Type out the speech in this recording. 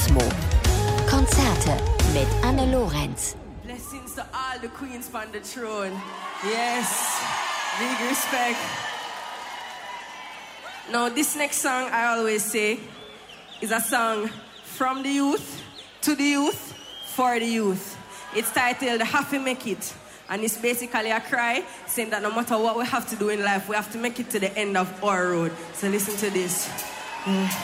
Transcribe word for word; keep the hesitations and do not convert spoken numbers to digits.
Kosmo. Konzerte mit Anne Lorenz. Blessings to all the queens on the throne. Yes, big respect. Now, this next song, I always say, is a song from the youth, to the youth, for the youth. It's titled Have to Make It. And it's basically a cry saying that no matter what we have to do in life, we have to make it to the end of our road. So listen to this. Mm.